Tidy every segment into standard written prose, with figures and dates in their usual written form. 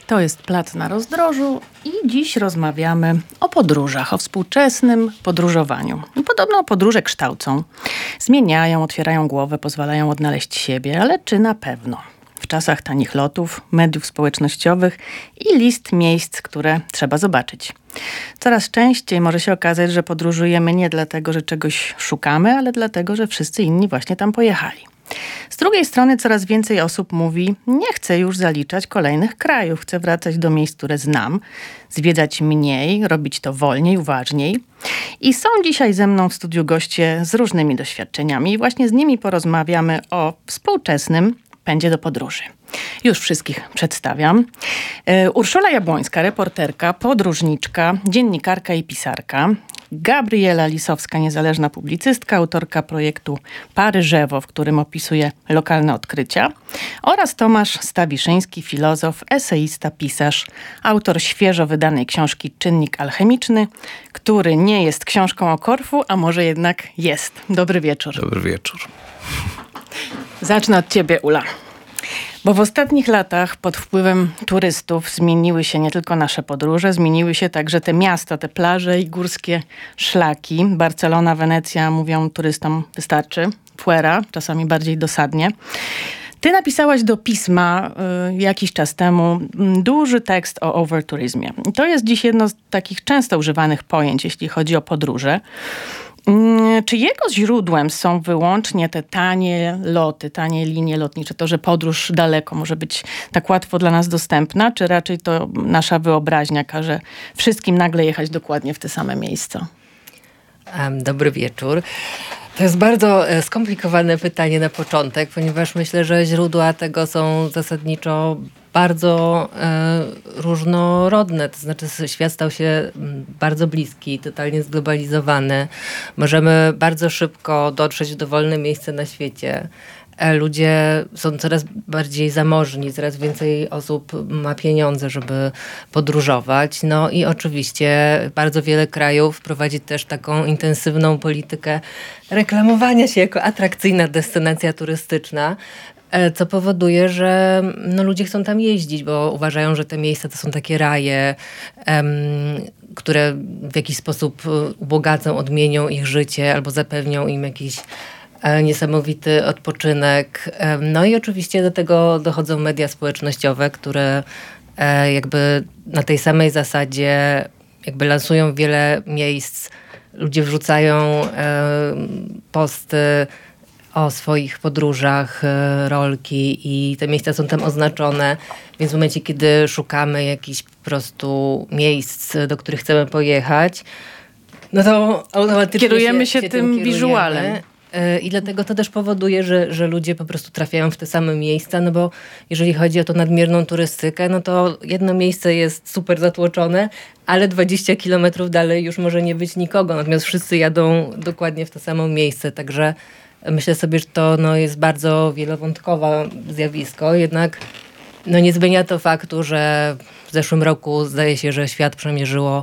To jest Plac na Rozdrożu i dziś rozmawiamy o podróżach, o współczesnym podróżowaniu. Podobno podróże kształcą, zmieniają, otwierają głowę, pozwalają odnaleźć siebie, ale czy na pewno? W czasach tanich lotów, mediów społecznościowych i list miejsc, które trzeba zobaczyć. Coraz częściej może się okazać, że podróżujemy nie dlatego, że czegoś szukamy, ale dlatego, że wszyscy inni właśnie tam pojechali. Z drugiej strony coraz więcej osób mówi, nie chcę już zaliczać kolejnych krajów, chcę wracać do miejsc, które znam, zwiedzać mniej, robić to wolniej, uważniej. I są dzisiaj ze mną w studiu goście z różnymi doświadczeniami i właśnie z nimi porozmawiamy o współczesnym pędzie do podróży. Już wszystkich przedstawiam. Urszula Jabłońska, reporterka, podróżniczka, dziennikarka i pisarka. Gabriela Lisowska, niezależna publicystka, autorka projektu Paryżewo, w którym opisuje lokalne odkrycia. Oraz Tomasz Stawiszyński, filozof, eseista, pisarz, autor świeżo wydanej książki Czynnik alchemiczny, który nie jest książką o Korfu, a może jednak jest. Dobry wieczór. Dobry wieczór. Zacznę od ciebie, Ula. Bo w ostatnich latach pod wpływem turystów zmieniły się nie tylko nasze podróże, zmieniły się także te miasta, te plaże i górskie szlaki. Barcelona, Wenecja, mówią turystom, wystarczy. Fuera, czasami bardziej dosadnie. Ty napisałaś do pisma jakiś czas temu duży tekst o overturyzmie. I to jest dziś jedno z takich często używanych pojęć, jeśli chodzi o podróże. Czy jego źródłem są wyłącznie te tanie loty, tanie linie lotnicze, to, że podróż daleko może być tak łatwo dla nas dostępna, czy raczej to nasza wyobraźnia każe wszystkim nagle jechać dokładnie w te same miejsca? Dobry wieczór. To jest bardzo skomplikowane pytanie na początek, ponieważ myślę, że źródła tego są zasadniczo bardzo różnorodne. To znaczy świat stał się bardzo bliski, totalnie zglobalizowany. Możemy bardzo szybko dotrzeć w dowolne miejsce na świecie. Ludzie są coraz bardziej zamożni, coraz więcej osób ma pieniądze, żeby podróżować. No i oczywiście bardzo wiele krajów prowadzi też taką intensywną politykę reklamowania się jako atrakcyjna destynacja turystyczna, co powoduje, że ludzie chcą tam jeździć, bo uważają, że te miejsca to są takie raje, które w jakiś sposób ubogacą, odmienią ich życie albo zapewnią im jakiś niesamowity odpoczynek. No i oczywiście do tego dochodzą media społecznościowe, które jakby na tej samej zasadzie jakby lansują wiele miejsc. Ludzie wrzucają posty o swoich podróżach, rolki i te miejsca są tam oznaczone. Więc w momencie, kiedy szukamy jakichś po prostu miejsc, do których chcemy pojechać, no to automatycznie kierujemy się tym wizualem. I dlatego to też powoduje, że ludzie po prostu trafiają w te same miejsca, no bo jeżeli chodzi o tą nadmierną turystykę, no to jedno miejsce jest super zatłoczone, ale 20 kilometrów dalej już może nie być nikogo, natomiast wszyscy jadą dokładnie w to samo miejsce, także myślę sobie, że to jest bardzo wielowątkowe zjawisko, jednak nie zmienia to faktu, że w zeszłym roku zdaje się, że świat przemierzyło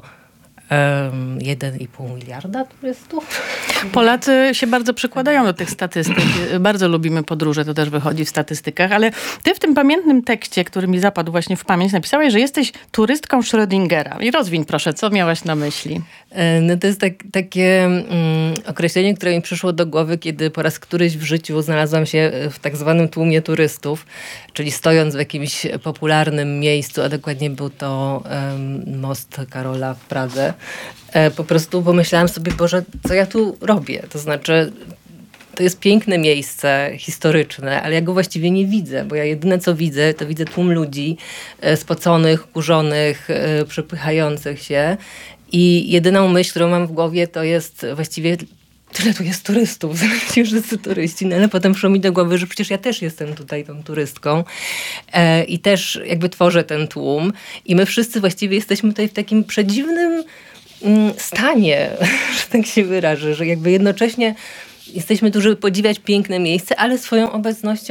1,5 miliarda turystów. Polacy się bardzo przykładają do tych statystyk. Bardzo lubimy podróże, to też wychodzi w statystykach, ale ty w tym pamiętnym tekście, który mi zapadł właśnie w pamięć, napisałeś, że jesteś turystką Schrödingera. I rozwiń proszę, co miałaś na myśli? No to jest takie określenie, które mi przyszło do głowy, kiedy po raz któryś w życiu znalazłam się w tak zwanym tłumie turystów, czyli stojąc w jakimś popularnym miejscu, a dokładnie był to most Karola w Pradze. Po prostu pomyślałam sobie, Boże, co ja tu robię? To znaczy, to jest piękne miejsce historyczne, ale ja go właściwie nie widzę, bo ja jedyne co widzę, to widzę tłum ludzi spoconych, kurzonych, przepychających się i jedyną myśl, którą mam w głowie, to jest właściwie tyle tu jest turystów, ci wszyscy turyści, no ale potem przyszło mi do głowy, że przecież ja też jestem tutaj tą turystką i też jakby tworzę ten tłum i my wszyscy właściwie jesteśmy tutaj w takim przedziwnym stanie, że tak się wyrażę, że jakby jednocześnie jesteśmy tu, żeby podziwiać piękne miejsce, ale swoją obecnością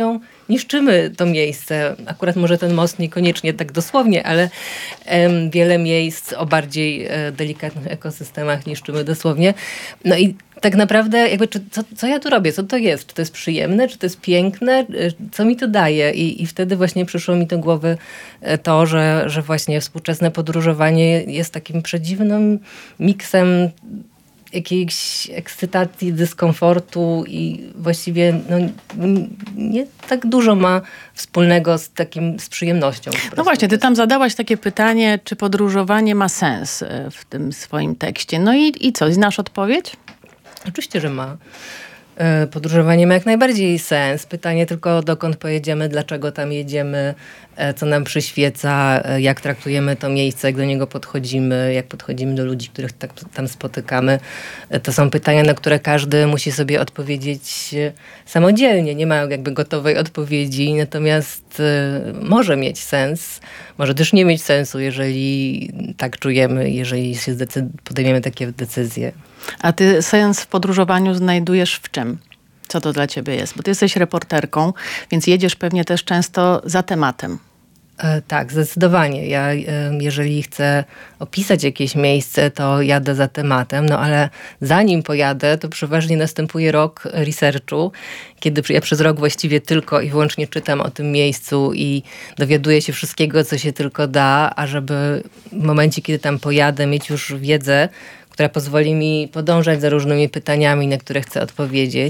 niszczymy to miejsce. Akurat może ten most niekoniecznie tak dosłownie, ale wiele miejsc o bardziej delikatnych ekosystemach niszczymy dosłownie. No i tak naprawdę jakby, co ja tu robię? Co to jest? Czy to jest przyjemne? Czy to jest piękne? Co mi to daje? I wtedy właśnie przyszło mi do głowy to, że właśnie współczesne podróżowanie jest takim przedziwnym miksem jakiejś ekscytacji, dyskomfortu i właściwie nie tak dużo ma wspólnego z przyjemnością. No właśnie, ty tam zadałaś takie pytanie, czy podróżowanie ma sens w tym swoim tekście. No i co, znasz odpowiedź? Oczywiście, że ma. Podróżowanie ma jak najbardziej sens. Pytanie tylko, dokąd pojedziemy, dlaczego tam jedziemy, co nam przyświeca, jak traktujemy to miejsce, jak do niego podchodzimy, jak podchodzimy do ludzi, których tam spotykamy. To są pytania, na które każdy musi sobie odpowiedzieć samodzielnie. Nie ma jakby gotowej odpowiedzi, natomiast może mieć sens, może też nie mieć sensu, jeżeli tak czujemy, jeżeli się podejmiemy takie decyzje. A ty sens w podróżowaniu znajdujesz w czym? Co to dla ciebie jest? Bo ty jesteś reporterką, więc jedziesz pewnie też często za tematem. Tak, zdecydowanie. Ja jeżeli chcę opisać jakieś miejsce, to jadę za tematem, no ale zanim pojadę, to przeważnie następuje rok researchu, kiedy ja przez rok właściwie tylko i wyłącznie czytam o tym miejscu i dowiaduję się wszystkiego, co się tylko da, a żeby w momencie, kiedy tam pojadę, mieć już wiedzę, która pozwoli mi podążać za różnymi pytaniami, na które chcę odpowiedzieć.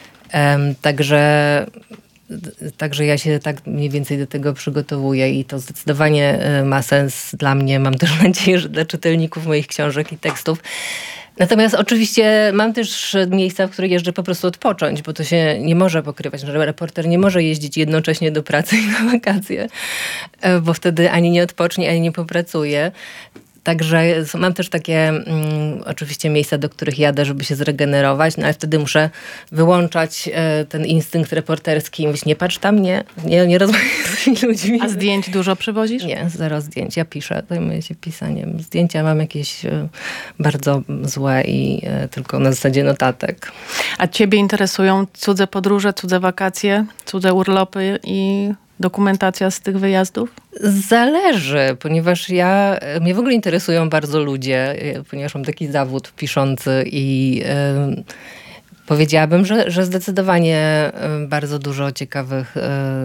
Także ja się tak mniej więcej do tego przygotowuję i to zdecydowanie ma sens dla mnie. Mam też nadzieję, że dla czytelników moich książek i tekstów. Natomiast oczywiście mam też miejsca, w których jeżdżę po prostu odpocząć, bo to się nie może pokrywać. Reporter nie może jeździć jednocześnie do pracy i na wakacje, bo wtedy ani nie odpocznie, ani nie popracuje. Także mam też takie oczywiście miejsca, do których jadę, żeby się zregenerować, no ale wtedy muszę wyłączać ten instynkt reporterski i mówić, nie patrz tam, nie rozmawiaj z tymi ludźmi. A zdjęć dużo przywozisz? Nie, zero zdjęć. Ja piszę, zajmuję się pisaniem. Zdjęcia mam jakieś bardzo złe i tylko na zasadzie notatek. A ciebie interesują cudze podróże, cudze wakacje, cudze urlopy i dokumentacja z tych wyjazdów? Zależy, ponieważ mnie w ogóle interesują bardzo ludzie, ponieważ mam taki zawód piszący i powiedziałabym, że zdecydowanie bardzo dużo ciekawych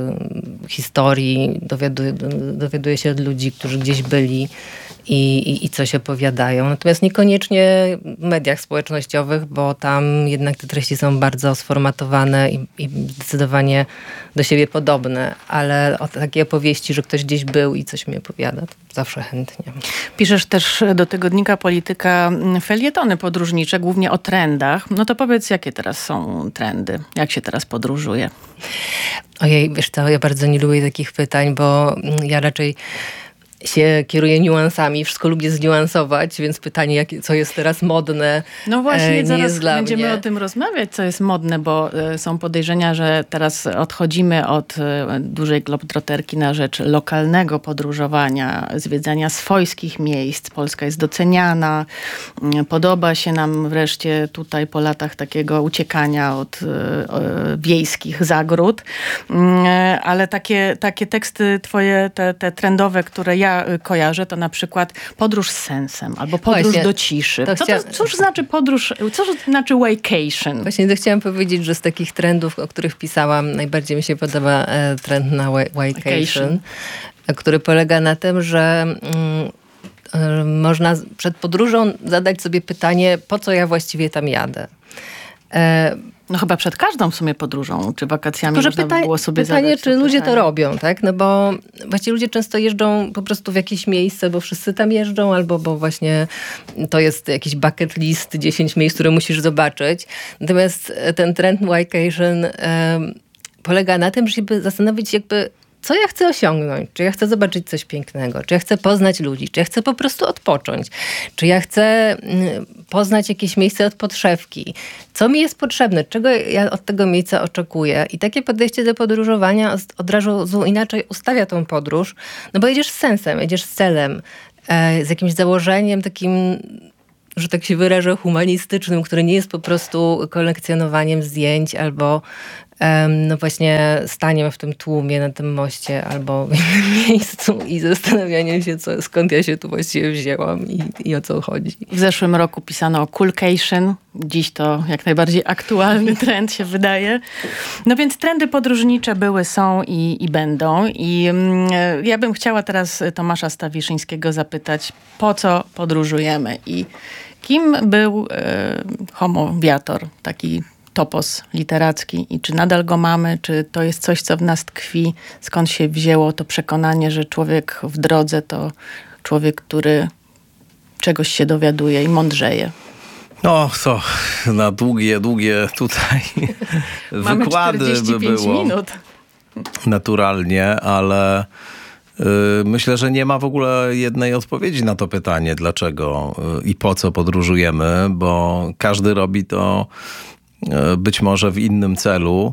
historii dowiaduję się od ludzi, którzy gdzieś byli i coś opowiadają. Natomiast niekoniecznie w mediach społecznościowych, bo tam jednak te treści są bardzo sformatowane i zdecydowanie do siebie podobne. Ale o takie opowieści, że ktoś gdzieś był i coś mi opowiada, to zawsze chętnie. Piszesz też do tygodnika Polityka felietony podróżnicze, głównie o trendach. No to powiedz, jakie teraz są trendy? Jak się teraz podróżuje? Ojej, wiesz co, ja bardzo nie lubię takich pytań, bo ja raczej się kieruję niuansami, wszystko lubię zniuansować, więc pytanie, co jest teraz modne, no właśnie, nie zaraz jest dla będziemy mnie. o tym rozmawiać, co jest modne, bo są podejrzenia, że teraz odchodzimy od dużej globetrotterki na rzecz lokalnego podróżowania, zwiedzania swojskich miejsc. Polska jest doceniana, podoba się nam wreszcie tutaj po latach takiego uciekania od wiejskich zagród, ale takie teksty twoje, te trendowe, które ja kojarzę, to na przykład podróż z sensem albo podróż właśnie, do ciszy. Cóż znaczy podróż, co znaczy vacation? Właśnie to chciałam powiedzieć, że z takich trendów, o których pisałam, najbardziej mi się podoba trend na vacation, który polega na tym, że można przed podróżą zadać sobie pytanie, po co ja właściwie tam jadę. No chyba przed każdą w sumie podróżą, czy wakacjami można by było sobie zadać pytanie, czy ludzie to robią, tak? No bo właściwie ludzie często jeżdżą po prostu w jakieś miejsce, bo wszyscy tam jeżdżą, albo bo właśnie to jest jakiś bucket list, 10 miejsc, które musisz zobaczyć. Natomiast ten trend vacation polega na tym, żeby zastanowić się jakby, co ja chcę osiągnąć? Czy ja chcę zobaczyć coś pięknego? Czy ja chcę poznać ludzi? Czy ja chcę po prostu odpocząć? Czy ja chcę poznać jakieś miejsce od podszewki? Co mi jest potrzebne? Czego ja od tego miejsca oczekuję? I takie podejście do podróżowania od razu inaczej ustawia tą podróż, no bo jedziesz z sensem, jedziesz z celem, z jakimś założeniem takim, że tak się wyrażę, humanistycznym, który nie jest po prostu kolekcjonowaniem zdjęć albo no właśnie staniem w tym tłumie, na tym moście albo w innym miejscu i zastanawianiem się, skąd ja się tu właściwie wzięłam i o co chodzi. W zeszłym roku pisano o coolcation. Dziś to jak najbardziej aktualny trend się wydaje. No więc trendy podróżnicze były, są i będą. I ja bym chciała teraz Tomasza Stawiszyńskiego zapytać, po co podróżujemy i kim był homo viator, taki topos literacki i czy nadal go mamy, czy to jest coś, co w nas tkwi, skąd się wzięło to przekonanie, że człowiek w drodze to człowiek, który czegoś się dowiaduje i mądrzeje. No, to na długie tutaj Mamy wykłady 45 by było. minut. Naturalnie, ale myślę, że nie ma w ogóle jednej odpowiedzi na to pytanie, dlaczego i po co podróżujemy, bo każdy robi to być może w innym celu.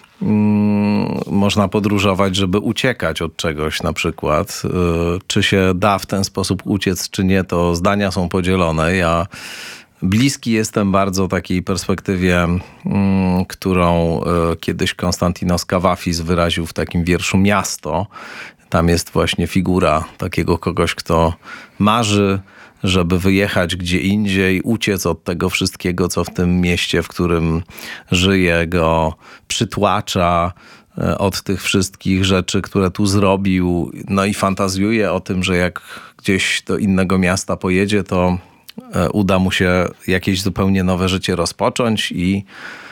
Można podróżować, żeby uciekać od czegoś na przykład. Czy się da w ten sposób uciec, czy nie, to zdania są podzielone. Ja bliski jestem bardzo takiej perspektywie, którą kiedyś Konstantinos Kavafis wyraził w takim wierszu Miasto. Tam jest właśnie figura takiego kogoś, kto marzy, żeby wyjechać gdzie indziej, uciec od tego wszystkiego, co w tym mieście, w którym żyje, go przytłacza, od tych wszystkich rzeczy, które tu zrobił. No i fantazjuje o tym, że jak gdzieś do innego miasta pojedzie, to uda mu się jakieś zupełnie nowe życie rozpocząć i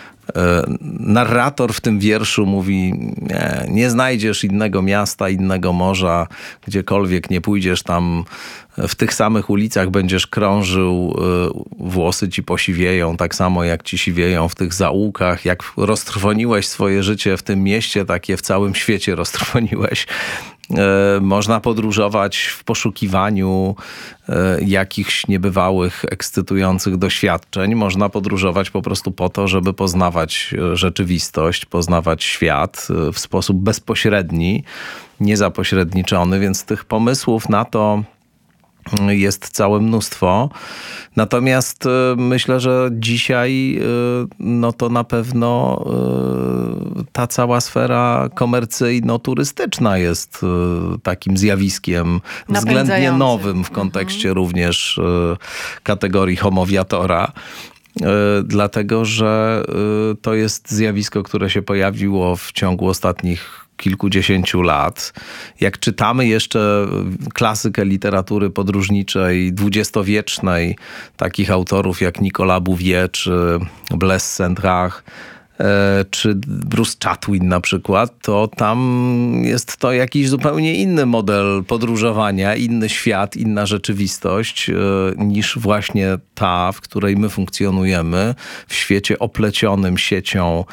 narrator w tym wierszu mówi, nie znajdziesz innego miasta, innego morza, gdziekolwiek nie pójdziesz, tam w tych samych ulicach będziesz krążył, włosy ci posiwieją, tak samo jak ci siwieją w tych zaułkach. Jak roztrwoniłeś swoje życie w tym mieście, takie w całym świecie roztrwoniłeś. Można podróżować w poszukiwaniu jakichś niebywałych, ekscytujących doświadczeń. Można podróżować po prostu po to, żeby poznawać rzeczywistość, poznawać świat w sposób bezpośredni, niezapośredniczony, więc tych pomysłów na to jest całe mnóstwo. Natomiast myślę, że dzisiaj no to na pewno ta cała sfera komercyjno-turystyczna jest takim zjawiskiem względnie nowym w kontekście również kategorii homo viatora. Dlatego, że to jest zjawisko, które się pojawiło w ciągu ostatnich kilkudziesięciu lat. Jak czytamy jeszcze klasykę literatury podróżniczej dwudziestowiecznej, takich autorów jak Nicolas Bouvier czy Blaise Cendrars, czy Bruce Chatwin na przykład, to tam jest to jakiś zupełnie inny model podróżowania, inny świat, inna rzeczywistość niż właśnie ta, w której my funkcjonujemy, w świecie oplecionym siecią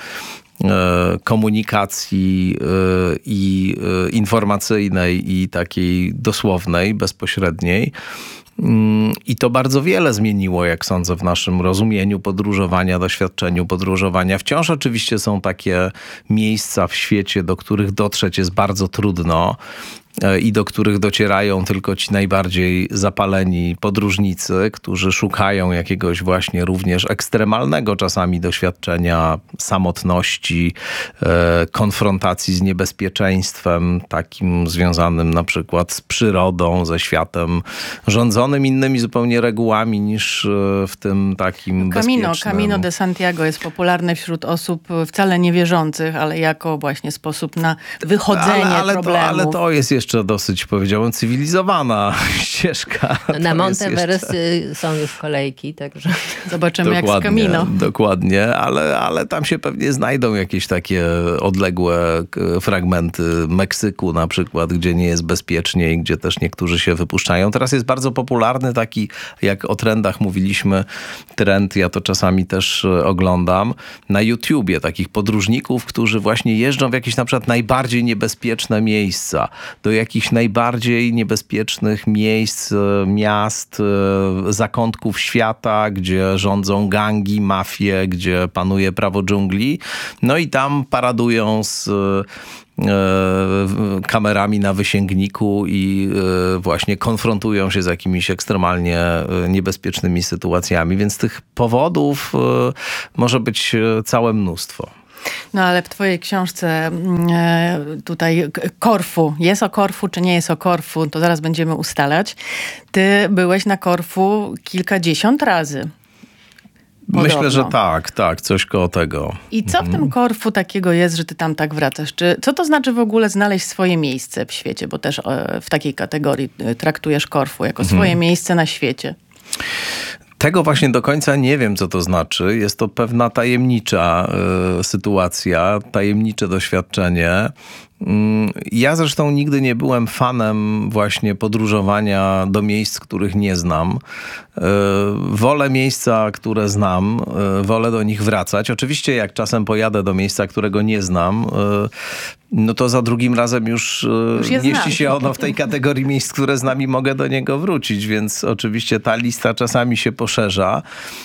komunikacji i informacyjnej i takiej dosłownej, bezpośredniej. I to bardzo wiele zmieniło, jak sądzę, w naszym rozumieniu podróżowania, doświadczeniu podróżowania. Wciąż oczywiście są takie miejsca w świecie, do których dotrzeć jest bardzo trudno i do których docierają tylko ci najbardziej zapaleni podróżnicy, którzy szukają jakiegoś właśnie również ekstremalnego czasami doświadczenia samotności, konfrontacji z niebezpieczeństwem, takim związanym na przykład z przyrodą, ze światem rządzonym innymi zupełnie regułami niż w tym takim bezpiecznym. Camino de Santiago jest popularne wśród osób wcale niewierzących, ale jako właśnie sposób na wychodzenie problemów. Ale to jest jeszcze dosyć, powiedziałem, cywilizowana ścieżka. Na Monteverest są już kolejki, także zobaczymy jak z Camino. Dokładnie, ale tam się pewnie znajdą jakieś takie odległe fragmenty Meksyku na przykład, gdzie nie jest bezpiecznie i gdzie też niektórzy się wypuszczają. Teraz jest bardzo popularny taki, jak o trendach mówiliśmy, trend, ja to czasami też oglądam, na YouTubie takich podróżników, którzy właśnie jeżdżą w jakieś na przykład najbardziej niebezpieczne miejsca, do jakichś najbardziej niebezpiecznych miejsc, miast, zakątków świata, gdzie rządzą gangi, mafie, gdzie panuje prawo dżungli. No i tam paradują z kamerami na wysięgniku i właśnie konfrontują się z jakimiś ekstremalnie niebezpiecznymi sytuacjami. Więc tych powodów może być całe mnóstwo. No ale w twojej książce tutaj Korfu, jest o Korfu czy nie jest o Korfu, to zaraz będziemy ustalać. Ty byłeś na Korfu kilkadziesiąt razy. Podobno. Myślę, że tak, coś koło tego. I co w tym Korfu takiego jest, że ty tam tak wracasz? Co to znaczy w ogóle znaleźć swoje miejsce w świecie? Bo też w takiej kategorii traktujesz Korfu jako swoje miejsce na świecie. Tego właśnie do końca nie wiem, co to znaczy. Jest to pewna tajemnicza sytuacja, tajemnicze doświadczenie. Ja zresztą nigdy nie byłem fanem właśnie podróżowania do miejsc, których nie znam. Wolę miejsca, które znam, wolę do nich wracać. Oczywiście jak czasem pojadę do miejsca, którego nie znam, no to za drugim razem już mieści się ono w tej kategorii miejsc, które znam i mogę do niego wrócić, więc oczywiście ta lista czasami się poszerza.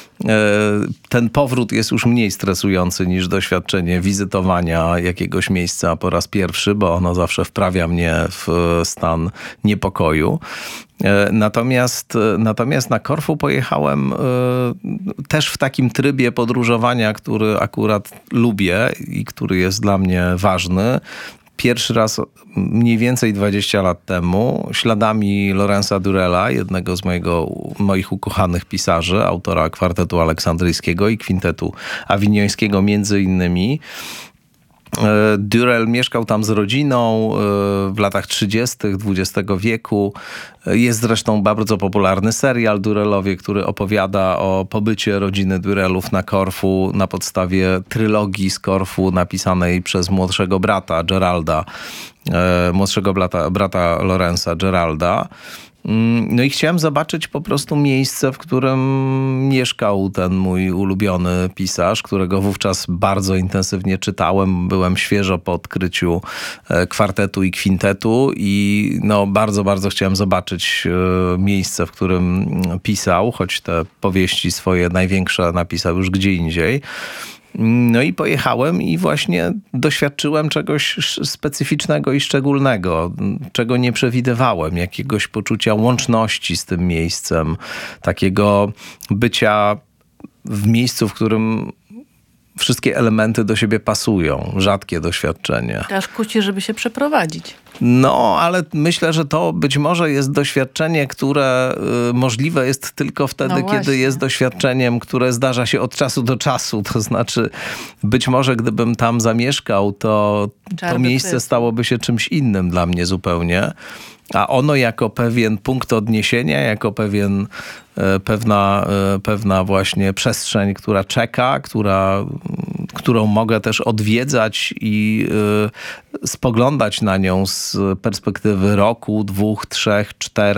Ten powrót jest już mniej stresujący niż doświadczenie wizytowania jakiegoś miejsca po raz pierwszy, bo ono zawsze wprawia mnie w stan niepokoju. Natomiast na Korfu pojechałem też w takim trybie podróżowania, który akurat lubię i który jest dla mnie ważny. Pierwszy raz mniej więcej 20 lat temu śladami Laurensa Durella, jednego z moich ukochanych pisarzy, autora Kwartetu Aleksandryjskiego i Kwintetu Awiniońskiego między innymi. Durell mieszkał tam z rodziną w latach 30. XX wieku. Jest zresztą bardzo popularny serial Durellowie, który opowiada o pobycie rodziny Durellów na Korfu na podstawie trylogii z Korfu napisanej przez młodszego brata Geralda, młodszego brata Laurensa Geralda. No i chciałem zobaczyć po prostu miejsce, w którym mieszkał ten mój ulubiony pisarz, którego wówczas bardzo intensywnie czytałem. Byłem świeżo po odkryciu Kwartetu i Kwintetu i no bardzo, bardzo chciałem zobaczyć miejsce, w którym pisał, choć te powieści swoje największe napisał już gdzie indziej. No i pojechałem i właśnie doświadczyłem czegoś specyficznego i szczególnego, czego nie przewidywałem, jakiegoś poczucia łączności z tym miejscem, takiego bycia w miejscu, w którym wszystkie elementy do siebie pasują. Rzadkie doświadczenie. Aż kusi, żeby się przeprowadzić. No, ale myślę, że to być może jest doświadczenie, które możliwe jest tylko wtedy, kiedy jest doświadczeniem, które zdarza się od czasu do czasu. To znaczy, być może gdybym tam zamieszkał, to miejsce stałoby się czymś innym dla mnie zupełnie. A ono jako pewien punkt odniesienia, jako pewna właśnie przestrzeń, która czeka, którą mogę też odwiedzać i spoglądać na nią z perspektywy roku, 2, 3, 4,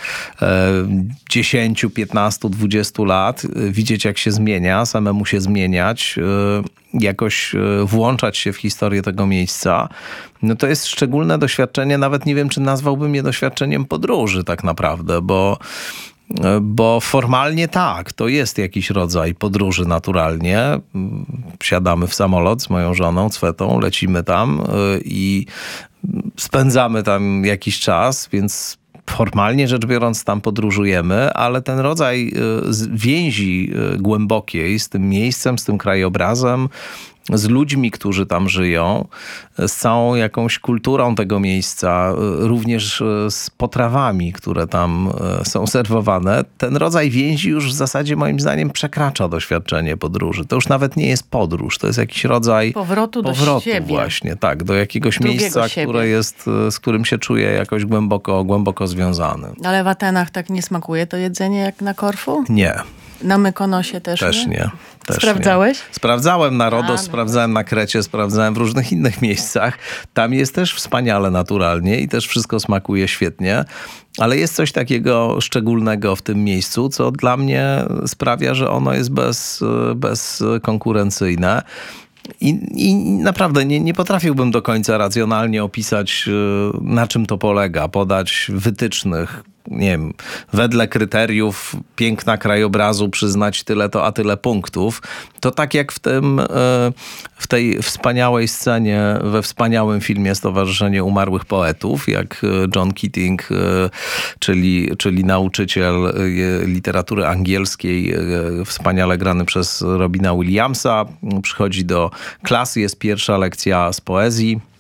10, 15, 20 lat. Widzieć, jak się zmienia, samemu się zmieniać, jakoś włączać się w historię tego miejsca. No to jest szczególne doświadczenie. Nawet nie wiem, czy nazwałbym je doświadczeniem podróży tak naprawdę, bo formalnie tak, to jest jakiś rodzaj podróży naturalnie. Siadamy w samolot z moją żoną, Cwetą, lecimy tam i spędzamy tam jakiś czas, więc formalnie rzecz biorąc tam podróżujemy, ale ten rodzaj więzi głębokiej z tym miejscem, z tym krajobrazem, z ludźmi, którzy tam żyją, z całą jakąś kulturą tego miejsca, również z potrawami, które tam są serwowane. Ten rodzaj więzi już w zasadzie moim zdaniem przekracza doświadczenie podróży. To już nawet nie jest podróż, to jest jakiś rodzaj powrotu do siebie. Właśnie, tak, do jakiegoś miejsca, które jest, z którym się czuję jakoś głęboko związany. Ale w Atenach tak nie smakuje to jedzenie jak na Korfu? Nie. Na Mykonosie też nie? Też nie. Sprawdzałeś? Sprawdzałem na Rodos, sprawdzałem na Krecie, sprawdzałem w różnych innych miejscach. Tam jest też wspaniale naturalnie i też wszystko smakuje świetnie. Ale jest coś takiego szczególnego w tym miejscu, co dla mnie sprawia, że ono jest bezkonkurencyjne. I naprawdę nie potrafiłbym do końca racjonalnie opisać, na czym to polega, podać wytycznych. nie wiem, wedle kryteriów piękna krajobrazu przyznać tyle to, a tyle punktów, to tak jak w tej wspaniałej scenie, we wspaniałym filmie Stowarzyszenie Umarłych Poetów, jak John Keating, czyli nauczyciel literatury angielskiej, wspaniale grany przez Robina Williamsa, przychodzi do klasy, jest pierwsza lekcja z poezji.